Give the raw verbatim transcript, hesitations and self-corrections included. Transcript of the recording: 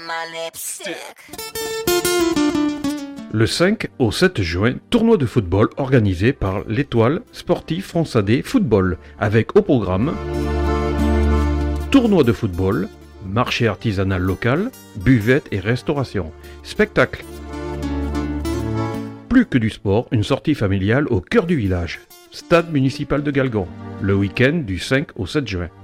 on my lipstick. Le cinq au sept juin, tournoi de football organisé par l'Étoile Sportive Fronsadé Football, avec au programme tournoi de football, marché artisanal local, buvette et restauration, spectacle. Plus que du sport, une sortie familiale au cœur du village, stade municipal de Galgon, le week-end du cinq au sept juin.